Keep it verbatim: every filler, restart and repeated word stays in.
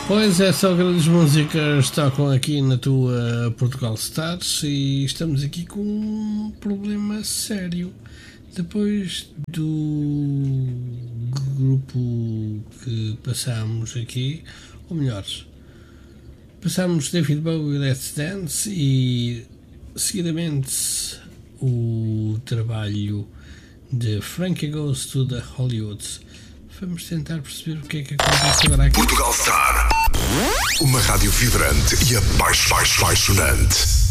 Pois é, só grandes músicas tocam aqui na tua Portugal Stars e estamos aqui com um problema sério. Depois do grupo que passámos aqui, ou melhor, passámos David Bowie Let's Dance e seguidamente o trabalho de Frankie Goes to the Hollywood. Vamos tentar perceber o que é que acontece agora aqui. Portugal Star, uma rádio vibrante e apaixonante.